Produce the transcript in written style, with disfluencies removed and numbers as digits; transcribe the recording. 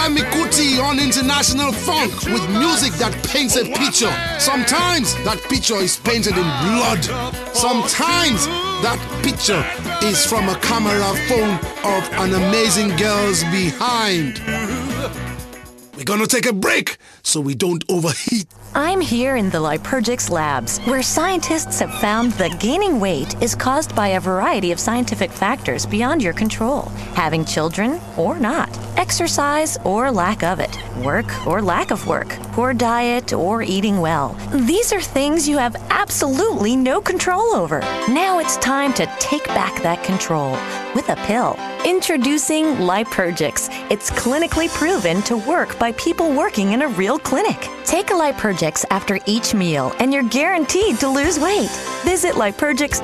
Fela Kuti on International Funk with music that paints a picture. Sometimes that picture is painted in blood. Sometimes that picture is from a camera phone of an amazing girl's behind. We're gonna take a break so we don't overheat. I'm here in the Liturgix labs, where scientists have found that gaining weight is caused by a variety of scientific factors beyond your control. Having children or not, exercise or lack of it, work or lack of work, poor diet or eating well. These are things you have absolutely no control over. Now it's time to take back that control with a pill. Introducing Liturgix. It's clinically proven to work by people working in a real clinic. Take a Liturgix after each meal and you're guaranteed to lose weight. Visit Liturgix.